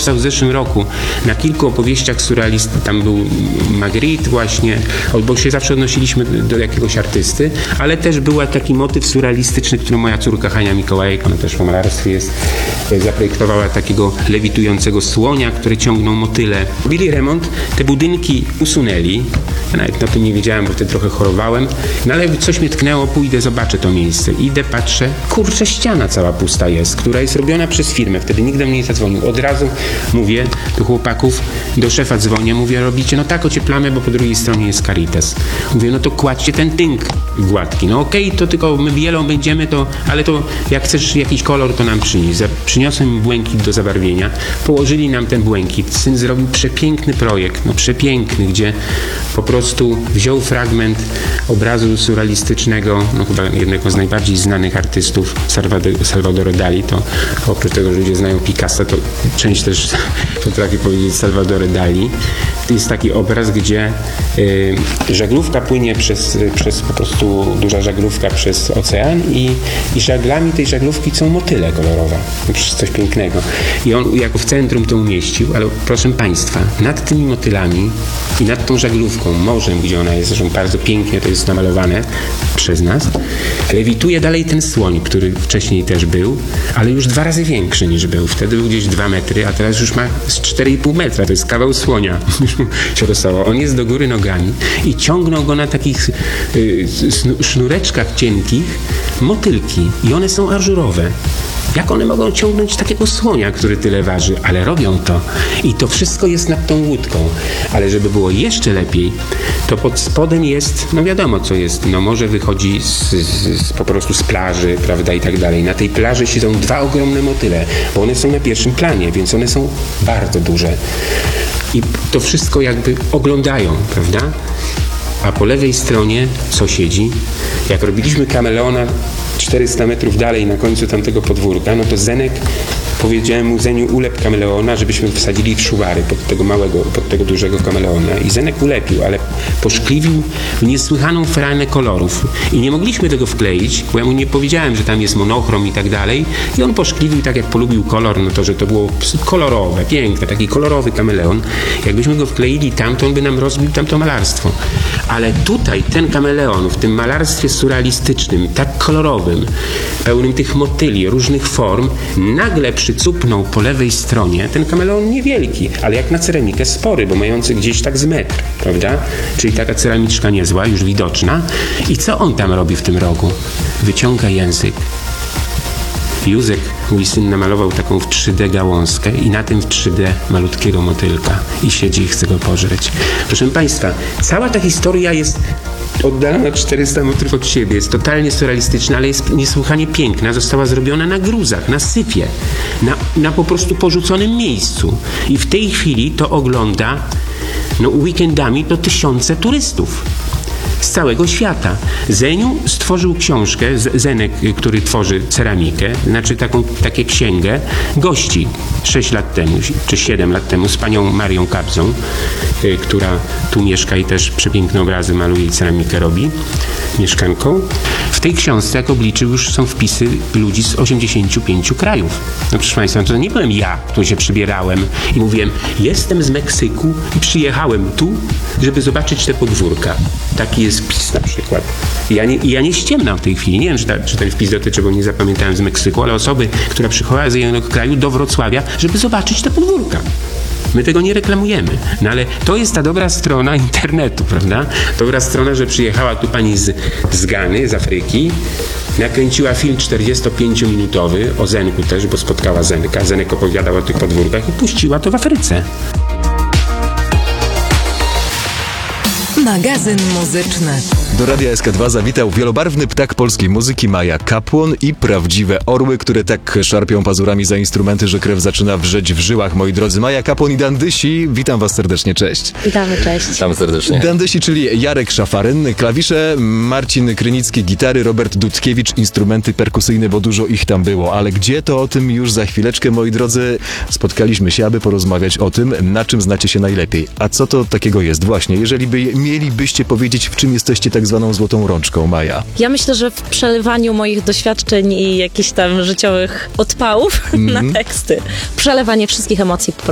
powstał w zeszłym roku na kilku opowieściach surrealistycznych. Tam był Magritte właśnie, bo się zawsze odnosiliśmy do jakiegoś artysty, ale też był taki motyw surrealistyczny, który moja córka Hania Mikołajek, ona też w malarstwie jest, zaprojektowała takiego lewitującego słonia, który ciągnął motyle. Robili remont, te budynki usunęli. Ja nawet na tym nie wiedziałem, bo wtedy trochę chorowałem. No ale coś mnie tknęło, pójdę, zobaczę to miejsce. Idę, patrzę, kurczę, ściana cała pusta jest, która jest robiona przez firmę. Wtedy nikt do mnie nie zadzwonił. Od razu mówię do chłopaków, do szefa dzwonię, mówię, robicie, no tak, ocieplamy, bo po drugiej stronie jest Caritas. Mówię, no to kładźcie ten tynk gładki. No okej, to tylko my bielą będziemy, ale to jak chcesz jakiś kolor, to nam przynieś. Przyniosłem błękit do zabarwienia. Położyli nam ten błękit. Syn zrobił przepiękny projekt, no przepiękny, gdzie po prostu wziął fragment obrazu surrealistycznego, no chyba jednego z najbardziej znanych artystów, Salvador Dali. To oprócz tego, że ludzie znają Picassa, to część też potrafi powiedzieć Salvador Dali. To jest taki obraz, gdzie żaglówka płynie przez po prostu duża żaglówka przez ocean i żaglami tej żaglówki są motyle kolorowe. Coś pięknego. I on jako w centrum to umieścił, ale proszę Państwa, nad tymi motylami i nad tą żaglówką, morzem, gdzie ona jest, zresztą bardzo pięknie to jest namalowane przez nas, lewituje dalej ten słoń, który wcześniej też był, ale już 2 razy większy niż był. Wtedy był gdzieś 2 metry, a teraz już ma z 4,5 metra. To jest kawał słonia. Się rozstało. On jest do góry nogami i ciągną go na takich sznureczkach cienkich motylki i one są ażurowe. Jak one mogą ciągnąć takiego słonia, który tyle waży? Ale robią to. I to wszystko jest nad tą łódką. Ale żeby było jeszcze lepiej, to pod spodem jest, no wiadomo co jest, no morze wychodzi po prostu z plaży, prawda, i tak dalej. Na tej plaży siedzą 2 ogromne motyle, bo one są na pierwszym planie, więc one są bardzo duże. I to wszystko jakby oglądają, prawda? A po lewej stronie co siedzi? Jak robiliśmy kameleona 400 metrów dalej na końcu tamtego podwórka, no to Zenek, powiedziałem mu, Zeniu, ulep kameleona, żebyśmy wsadzili w szuwary pod tego dużego kameleona. I Zenek ulepił, ale poszkliwił w niesłychaną ferajnę kolorów. I nie mogliśmy tego wkleić, bo ja mu nie powiedziałem, że tam jest monochrom i tak dalej. I on poszkliwił tak, jak polubił kolor, no to, że to było kolorowe, piękne, taki kolorowy kameleon. Jakbyśmy go wkleili tam, to on by nam rozbił tamto malarstwo. Ale tutaj ten kameleon w tym malarstwie surrealistycznym, tak kolorowym, pełnym tych motyli, różnych form, nagle przycupnął po lewej stronie ten kameleon niewielki, ale jak na ceramikę spory, bo mający gdzieś tak z metr, prawda? Czyli taka ceramiczka niezła, już widoczna. I co on tam robi w tym rogu? Wyciąga język. Józek, mój syn, namalował taką w 3D gałązkę i na tym w 3D malutkiego motylka i siedzi i chce go pożreć. Proszę Państwa, cała ta historia jest oddalona 400 metrów od siebie, jest totalnie surrealistyczna, ale jest niesłychanie piękna. Została zrobiona na gruzach, na sypie, na po prostu porzuconym miejscu. I w tej chwili to ogląda, no weekendami to tysiące turystów z całego świata. Zeniu stworzył książkę, Zenek, który tworzy ceramikę, znaczy takie księgę gości 6 lat temu, czy 7 lat temu z panią Marią Kabzą, która tu mieszka i też przepiękne obrazy maluje i ceramikę robi, mieszkanką. W tej książce, jak obliczył, już są wpisy ludzi z 85 krajów. No proszę Państwa, to nie byłem ja, tu się przybierałem i mówiłem, jestem z Meksyku i przyjechałem tu, żeby zobaczyć te podwórka. Taki jest wpis na przykład. Ja nie ściemnam w tej chwili. Nie wiem, czy ten wpis dotyczy, bo nie zapamiętałem z Meksyku, ale osoby, która przyjechała z jednego kraju do Wrocławia, żeby zobaczyć te podwórka. My tego nie reklamujemy. No ale to jest ta dobra strona internetu, prawda? Dobra strona, że przyjechała tu pani z Gany, z Afryki, nakręciła film 45-minutowy o Zenku też, bo spotkała Zenka. Zenek opowiadał o tych podwórkach i puściła to w Afryce. Magazyn muzyczny. Do Radia SK2 zawitał wielobarwny ptak polskiej muzyki Maja Kapłon i prawdziwe orły, które tak szarpią pazurami za instrumenty, że krew zaczyna wrzeć w żyłach, moi drodzy. Maja Kapłon i Dandysi, witam was serdecznie, cześć. Witamy, cześć. Witamy serdecznie. Dandysi, czyli Jarek Szafaryn, klawisze, Marcin Krynicki, gitary, Robert Dudkiewicz, instrumenty perkusyjne, bo dużo ich tam było. Ale gdzie, to o tym już za chwileczkę, moi drodzy. Spotkaliśmy się, aby porozmawiać o tym, na czym znacie się najlepiej. A co to takiego jest? Właśnie, jeżeli mielibyście powiedzieć, w czym jesteście tak zwaną złotą rączką, Maja? Ja myślę, że w przelewaniu moich doświadczeń i jakichś tam życiowych odpałów na teksty. Przelewanie wszystkich emocji po prostu.